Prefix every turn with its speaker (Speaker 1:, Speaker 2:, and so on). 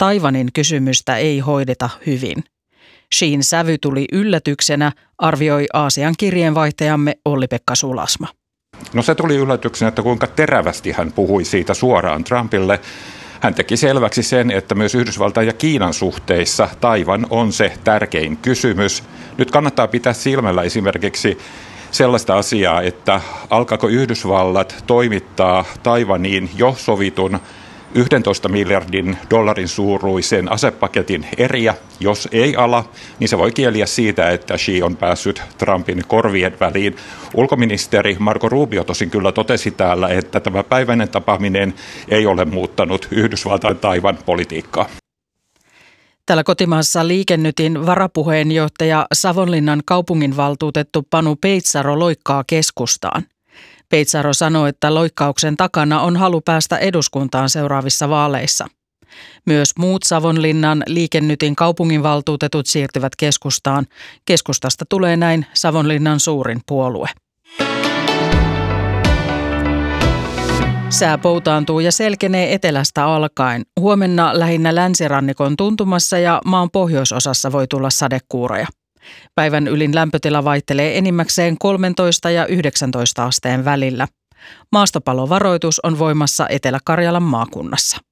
Speaker 1: Taiwanin kysymystä ei hoideta hyvin. Xin sävy tuli yllätyksenä, arvioi Aasian kirjeenvaihtajamme Olli-Pekka Sulasma.
Speaker 2: No se tuli yllätyksenä, että kuinka terävästi hän puhui siitä suoraan Trumpille. Hän teki selväksi sen, että myös Yhdysvaltain ja Kiinan suhteissa Taiwan on se tärkein kysymys. Nyt kannattaa pitää silmällä esimerkiksi sellaista asiaa, että alkaako Yhdysvallat toimittaa Taiwaniin jo sovitun 11 miljardin dollarin suuruisen asepaketin eriä. Jos ei ala, niin se voi kieliä siitä, että Xi on päässyt Trumpin korvien väliin. Ulkoministeri Marco Rubio tosin kyllä totesi täällä, että tämä päiväinen tapaaminen ei ole muuttanut Yhdysvaltain Taiwan politiikkaa.
Speaker 1: Täällä kotimaassa Liike Nytin varapuheenjohtaja Savonlinnan kaupunginvaltuutettu Panu Peitsaro loikkaa keskustaan. Peitsaro sanoi, että loikkauksen takana on halu päästä eduskuntaan seuraavissa vaaleissa. Myös muut Savonlinnan Liike Nytin kaupunginvaltuutetut siirtyvät keskustaan. Keskustasta tulee näin Savonlinnan suurin puolue. Sää poutaantuu ja selkenee etelästä alkaen. Huomenna lähinnä länsirannikon tuntumassa ja maan pohjoisosassa voi tulla sadekuuroja. Päivän ylin lämpötila vaihtelee enimmäkseen 13 ja 19 asteen välillä. Maastopalovaroitus on voimassa Etelä-Karjalan maakunnassa.